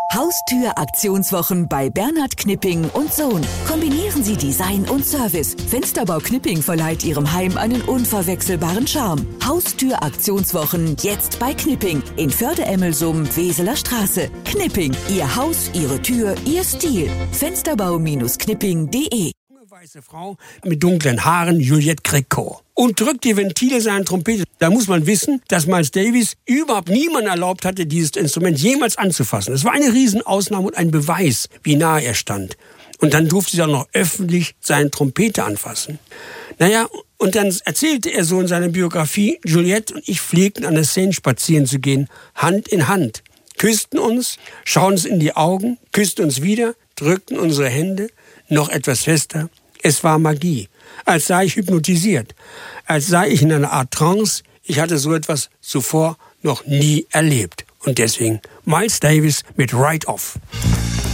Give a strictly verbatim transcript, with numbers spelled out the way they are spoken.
Haustür-Aktionswochen bei Bernhard Knipping und Sohn. Kombinieren Sie Design und Service. Fensterbau Knipping verleiht Ihrem Heim einen unverwechselbaren Charme. Haustür-Aktionswochen jetzt bei Knipping in Förde-Emmelsum, Weseler Straße. Knipping, Ihr Haus, Ihre Tür, Ihr Stil. Fensterbau Knipping punkt de. Weiße Frau mit dunklen Haaren, Juliette Gréco. Und drückt die Ventile seiner Trompete. Da muss man wissen, dass Miles Davis überhaupt niemand erlaubt hatte, dieses Instrument jemals anzufassen. Es war eine Riesenausnahme und ein Beweis, wie nahe er stand. Und dann durfte sie auch noch öffentlich seine Trompete anfassen. Naja, und dann erzählte er so in seiner Biografie, Juliette und ich pflegten an der Seine spazieren zu gehen, Hand in Hand, küssten uns, schauten uns in die Augen, küssten uns wieder, drückten unsere Hände noch etwas fester. Es war Magie, als sei ich hypnotisiert, als sei ich in einer Art Trance. Ich hatte so etwas zuvor noch nie erlebt. Und deswegen Miles Davis mit Right Off.